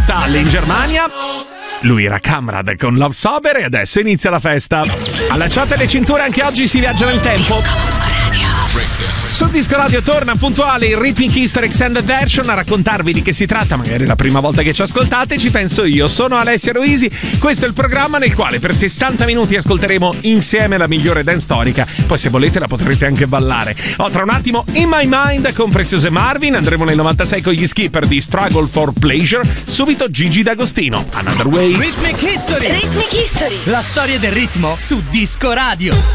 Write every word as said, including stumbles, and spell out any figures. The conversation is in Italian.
Wuppertal in Germania. Lui era Kamrad con Love Sober e adesso inizia la festa. Allacciate le cinture, anche oggi si viaggia nel tempo. Su Disco Radio torna puntuale il Rhythmic History Extended Version a raccontarvi di che si tratta, magari la prima volta che ci ascoltate. Ci penso io, sono Alessia Ruisi, questo è il programma nel quale per sessanta minuti ascolteremo insieme la migliore dance storica, poi se volete la potrete anche ballare. Oh, tra un attimo In My Mind con Preziose Marvin, andremo nel novantasei con gli Skipper di Struggle for Pleasure, subito Gigi D'Agostino, Another Way. Rhythmic History, Rhythmic History, la storia del ritmo su Disco Radio.